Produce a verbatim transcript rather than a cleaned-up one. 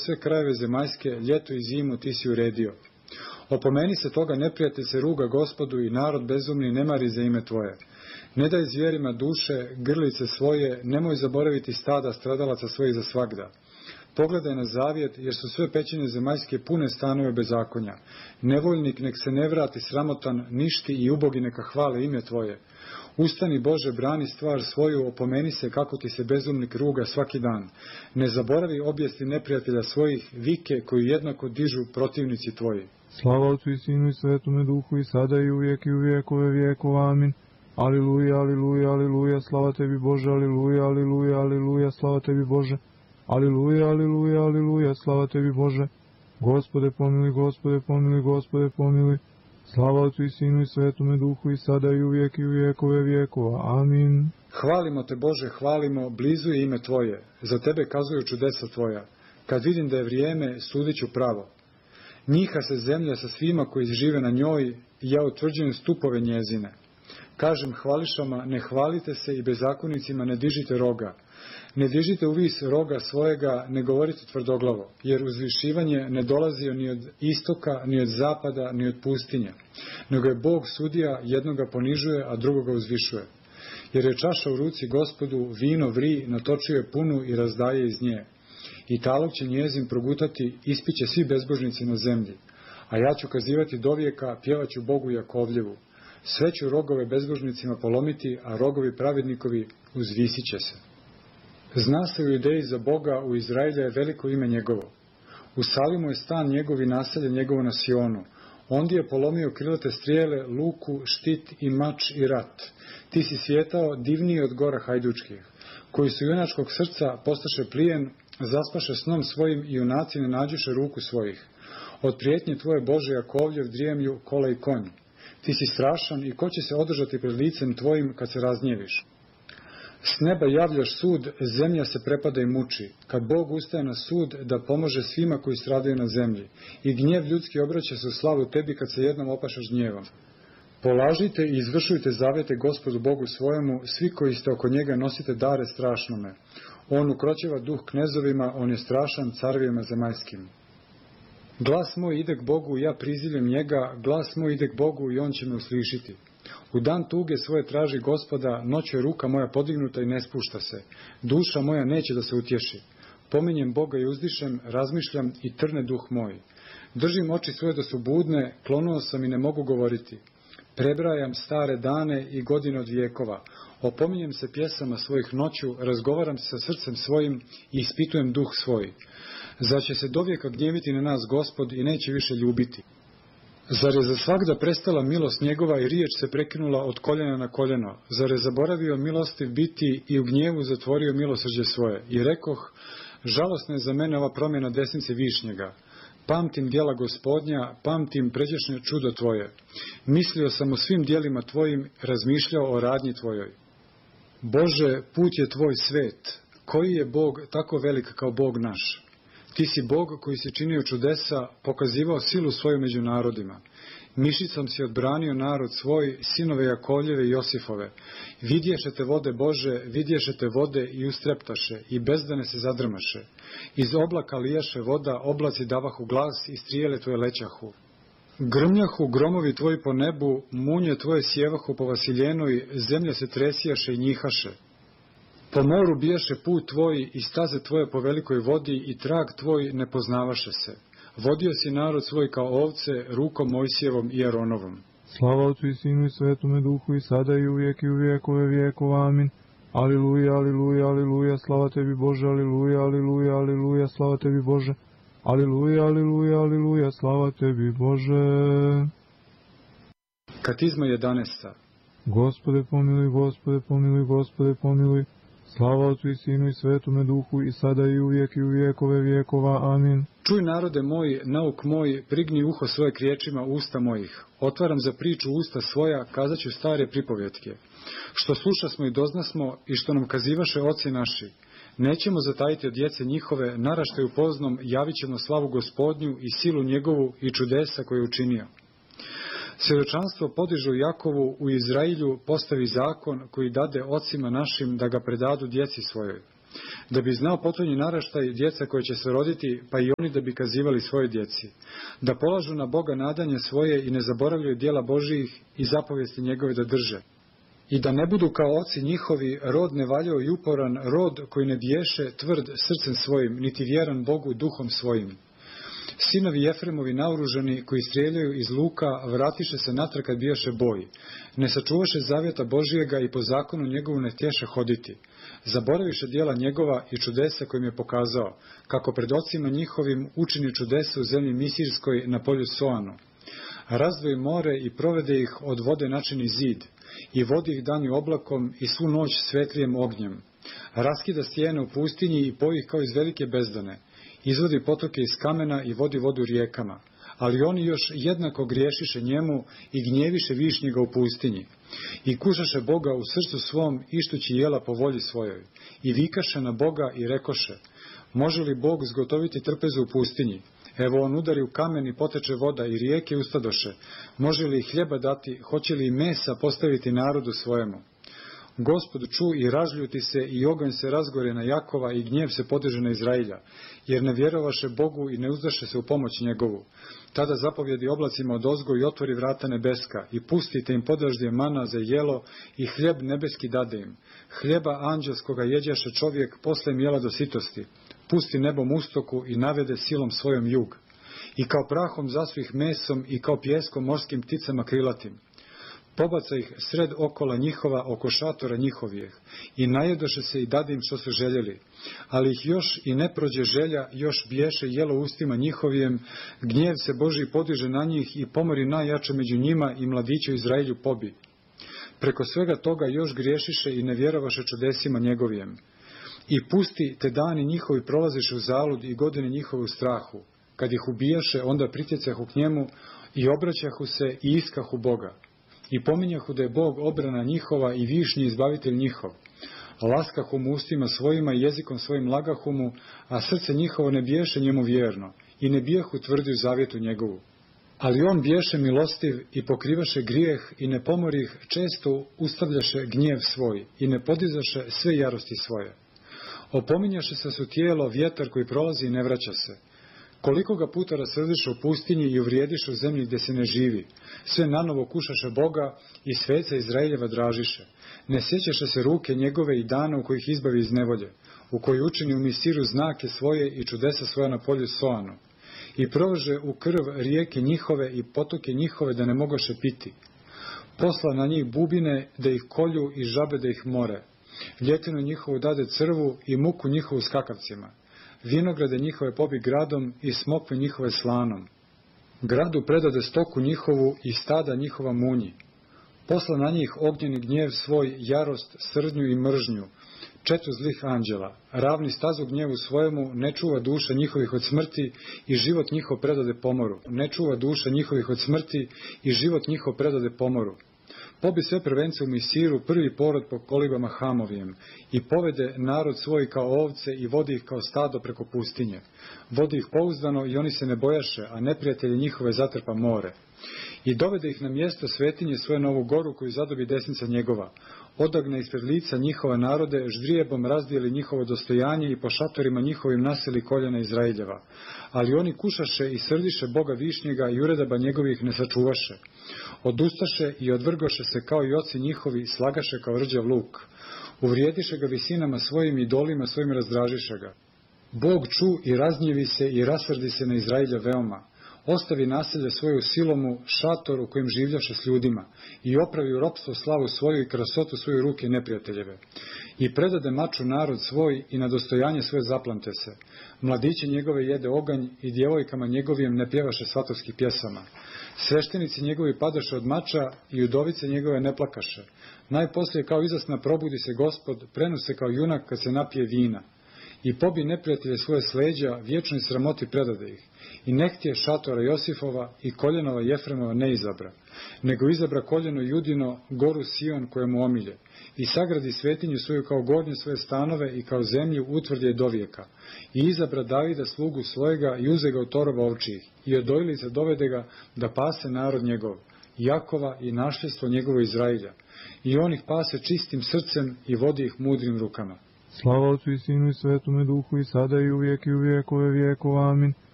sve krajeve zemaljske, ljeto i zimu ti si uredio. Opomeni se toga, neprijatelj se ruga Gospodu i narod bezumni ne mari za ime tvoje. Ne daj zvijerima duše, grlice svoje, nemoj zaboraviti stada stradalaca svojih za svagda. Pogledaj na zavjet, jer su sve pećine zemaljske pune stanove bezakonja. Nevoljnik nek se ne vrati sramotan, ništi i ubogi neka hvale ime tvoje. Ustani Bože, brani stvar svoju, opomeni se kako ti se bezumnik ruga svaki dan. Ne zaboravi obijesti neprijatelja svojih, vike koju jednako dižu protivnici tvoji. Slava Otcu i Sinu i Svetome Duhu i sada i uvijek i u vijekove vijekova. Amin. Aliluja, aliluja, aliluja, slava tebi Bože, aliluja, aliluja, aliluja, slava tebi Bože. Aliluja, aliluja, aliluja, slava tebi Bože. Gospode pomiluj, Gospode pomiluj, Gospode pomiluj. Slava Otcu i Sinu i Svetome Duhu i sada i uvijek i u vijekove vijekova. Amin. Hvalimo te Bože, hvalimo, blizu je ime tvoje. Za tebe kazuju čudesa tvoja. Kad vidim da je vrijeme, sudit ću pravo. Njiha se zemlja sa svima koji žive na njoj, i ja utvrđujem stupove njezine. Kažem hvališama, ne hvalite se i bezakonicima ne dižite roga. Ne dižite uvis roga svojega, ne govorite tvrdoglavo, jer uzvišivanje ne dolazi ni od istoka, ni od zapada, ni od pustinja. Nego je Bog sudija, jednoga ponižuje, a drugoga uzvišuje. Jer je čaša u ruci Gospodu, vino vri, natočio je punu i razdaje iz nje. I talog će njezin progutati, ispiće svi bezbožnici na zemlji. A ja ću kazivati dovijeka, pjevaću Bogu Jakovljevu. Sve ću rogove bezbožnicima polomiti, a rogovi pravednikovi uzvisit će se. Zna se u Judeji za Boga, u Izraelja je veliko ime njegovo. U Salimu je stan njegov i naselje njegovo na Sionu. Ondje je polomio krilate strijele, luku, štit i mač i rat. Ti si svijetao divniji od gora hajdučkih, koji su junačkog srca postaše plijen, zaspaše snom svojim i junaci ne nađuše ruku svojih. Od prijetnje tvoje Bože Jakovljev drijemlju kola i konj. Ti si strašan i ko će se održati pred licem tvojim kad se raznjeviš? S neba javljaš sud, zemlja se prepada i muči. Kad Bog ustaje na sud da pomože svima koji stradaju na zemlji. I gnjev ljudski obraća se u slavu tebi kad se jednom opašaš gnjevom. Polažite i izvršujte zavete Gospodu Bogu svojemu, svi koji ste oko njega nosite dare strašnome. On ukroćeva duh knezovima, on je strašan carvijama zemaljskim. Glas moj ide k Bogu, ja prizivljem njega, glas moj ide k Bogu i on će me uslišiti. U dan tuge svoje traži Gospoda, noću je ruka moja podignuta i ne spušta se. Duša moja neće da se utješi. Pominjem Boga i uzdišem, razmišljam i trne duh moj. Držim oči svoje da su budne, klonuo sam i ne mogu govoriti. Prebrajam stare dane i godine od vijekova. Opominjem se pjesama svojih noću, razgovaram se sa srcem svojim i ispitujem duh svoj. Zar će se dovijeka gnjeviti na nas Gospod i neće više ljubiti? Zar je za svagda prestala milost njegova i riječ se prekinula od koljena na koljeno? Zar je zaboravio milostiv biti i u gnjevu zatvorio milosrđe svoje? I rekoh, žalosna je za mene ova promjena desnice višnjega. Pamtim djela Gospodnja, pamtim pređašnje čudo tvoje. Mislio sam o svim djelima tvojim, razmišljao o radnji tvojoj. Bože, put je tvoj svet. Koji je Bog tako velik kao Bog naš? Ti si Bog koji si činio čudesa, pokazivao silu svoju među narodima. Mišicom si odbranio narod svoj, sinove Jakovljeve i Josifove. Vidješe te vode Bože, vidješe te vode i ustreptaše, i bezdane se zadrmaše. Iz oblaka lijaše voda, oblaci davahu glas i strijele tvoje lećahu. Grmljahu gromovi tvoji po nebu, munje tvoje sjevahu po vasiljenoj, zemlja se tresijaše i njihaše. Po moru bijaše put tvoj i staze tvoje po velikoj vodi i trag tvoj ne poznavaše se. Vodio si narod svoj kao ovce, rukom Mojsijevom i Aronovom. Slava Otcu i Sinu i Svetome Duhu i sada i uvijek i u vijekove vijekova. Amin. Aliluja, aliluja, aliluja, slava tebi Bože, aliluja, aliluja, aliluja, slava tebi Bože. Aliluja, aliluja, aliluja, slava tebi Bože. Katizma jedanaesta. Gospode pomiluj, Gospode pomiluj, Gospode pomiluj. Slava Otcu i Sinu i Svetome Duhu i sada i uvijek i u vijekove vijekova. Amin. Čuj narode moj, nauk moj, prigni uho svoje k riječima usta mojih. Otvaram za priču usta svoja, kazat ću stare pripovjetke. Što slušasmo i doznasmo i što nam kazivaše oci naši. Nećemo zatajiti od djece njihove, naraštaju poznom, javit ćemo slavu Gospodnju i silu njegovu i čudesa koje je učinio. Svjedočanstvo podižu Jakovu, u Izrailju postavi zakon koji dade ocima našim da ga predadu djeci svojoj. Da bi znao potonji naraštaj djeca koje će se roditi, pa i oni da bi kazivali svojoj djeci. Da polažu na Boga nadanje svoje i ne zaboravljaju djela Božijih i zapovijesti njegove da drže. I da ne budu kao oci njihovi, rod nevaljao i uporan, rod koji ne biješe tvrd srcem svojim, niti vjeran Bogu duhom svojim. Sinovi Jefremovi naoružani koji strijeljaju iz luka vratiše se natrag kad bijaše boj. Ne sačuvaše zavjeta Božijega i po zakonu njegovu ne htješe hoditi. Zaboraviše djela njegova i čudesa kojim je pokazao, kako pred ocima njihovim učini čudesa u zemlji Misirskoj na polju Soanu. Razdvoji more i provede ih od vode načini zid, i vodi ih danju oblakom i svu noć svetlijem ognjem. Raskida stijene u pustinji i poji ih kao iz velike bezdane. Izvodi potoke iz kamena i vodi vodu rijekama. Ali oni još jednako griješiše njemu i gnjeviše višnjega u pustinji. I kušaše Boga u srcu svom, ištući jela po volji svojoj. I vikaše na Boga i rekoše, može li Bog zgotoviti trpezu u pustinji? Evo on udari u kamen i poteče voda i rijeke ustadoše. Može li hljeba dati, hoće li mesa postaviti narodu svojemu? Gospod ču i razljuti se i oganj se razgore na Jakova i gnjev se podiže na Izrailja, jer ne vjerovaše Bogu i ne uzdaše se u pomoć njegovu. Tada zapovjedi oblacima odozgo i otvori vrata nebeska i pustite im podaždje mana za jelo i hljeb nebeski dade im. Hljeba anđelskoga jeđaše čovjek posle im jela do sitosti. Pusti nebom ustoku i navede silom svojom jug. I kao prahom zasu ih mesom i kao pjeskom morskim pticama krilatim. Pobaca ih sred okola njihova oko šatora njihovijeh i najedoše se i dade im što su željeli. Ali ih još i ne prođe želja, još biješe jelo ustima njihovijem, gnjev se Božji podiže na njih i pomori najjače među njima i mladiće u Izraelju pobi. Preko svega toga još griješiše i ne vjerovaše čudesima njegovijem. I pusti te dani njihovi prolaziše u zalud i godine njihove u strahu. Kad ih ubijaše, onda pritjecahu k njemu i obraćahu se i iskahu Boga. I pominjahu da je Bog obrana njihova i višnji izbavitelj njihov. Laskahu mu ustima svojima i jezikom svojim lagahu mu, a srce njihovo ne biješe njemu vjerno i ne bijahu tvrdi u zavjetu njegovu. Ali on biješe milostiv i pokrivaše grijeh i ne pomori ih, često ustavljaše gnjev svoj i ne podizaše sve jarosti svoje. Opominjaše se su tijelo, vjetar koji prolazi i ne vraća se. Koliko ga puta rasrdiše u pustinji i uvrijediše u zemlji gdje se ne živi. Sve nanovo kušaše Boga i sveca Izraeljeva dražiše. Ne sjećaše se ruke njegove i dana u kojih izbavi iz nevolje, u koji učini u Misiru znake svoje i čudesa svoja na polju Soanu. I prože u krv rijeke njihove i potoke njihove da ne mogoše piti. Posla na njih bubine da ih kolju i žabe da ih more. Ljetinu njihovu dade crvu i muku njihovu skakavcima. Vinograde njihove pobi gradom i smokve njihove slanom. Gradu predade stoku njihovu i stada njihova munji. Posla na njih ognjeni gnjev svoj, jarost, srdnju i mržnju, četu zlih anđela. Ravni stazu gnjevu svojemu, ne čuva duša njihovih od smrti i život njihov predade pomoru. Ne čuva duša njihovih od smrti i život njihov predade pomoru. Pobi sve prvence u Misiru, prvi porod po kolibama Hamovijem, i povede narod svoj kao ovce i vodi ih kao stado preko pustinje. Vodi ih pouzdano i oni se ne bojaše, a neprijatelji njihove zatrpa more. I dovede ih na mjesto svetinje svoje na ovu goru koju zadobi desnica njegova. Odagne ispred lica njihova narode, ždrijebom razdijeli njihovo dostojanje i po šatorima njihovim naseli koljena Izraeljeva. Ali oni kušaše i srdiše Boga višnjega i uredaba njegovih ne sačuvaše. Odustaše i odvrgoše se kao i oci njihovi, slagaše kao rđav luk. Uvrijediše ga visinama svojim i dolima svojim razdražiše ga. Bog ču i raznjevi se i rasrdi se na Izraelja veoma. Ostavi naselje svoju silomu, šator u kojem življaše s ljudima, i opravi u ropstvo slavu svoju i krasotu svoju ruke neprijateljeve. I predade maču narod svoj i na dostojanje svoje zaplante se. Mladiće njegove jede oganj i djevojkama njegovim ne pjevaše svatovskih pjesama. Sveštenici njegovi padaše od mača i udovice njegove ne plakaše. Najposlije kao izasna probudi se Gospod, prenose kao junak kad se napije vina. I pobi neprijatelje svoje sleđa, vječnoj sramoti predade ih. I ne htje šatora Josifova i koljenova Jefremova ne izabra, nego izabra koljeno Judino, goru Sion koje mu omilje. I sagradi svetinju svoju kao gornje svoje stanove i kao zemlju utvrdi je do vijeka. I izabra Davida slugu svojega i uze ga u torova ovčijih. I od dojlica dovede ga da pase narod njegov, Jakova i našljestvo njegovo Izraelja. I on ih pase čistim srcem i vodi ih mudrim rukama. Slava Otcu i Sinu i Svetome Duhu i sada i uvijek i u vijekove vijekova. Amin.